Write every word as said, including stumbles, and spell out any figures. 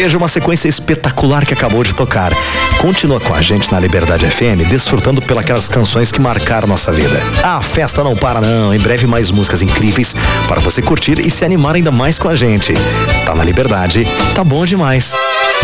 Veja uma sequência espetacular que acabou de tocar. Continua com a gente na Liberdade F M, desfrutando pelas canções que marcaram nossa vida. A festa não para não, em breve mais músicas incríveis para você curtir e se animar ainda mais com a gente. Tá na Liberdade, tá bom demais.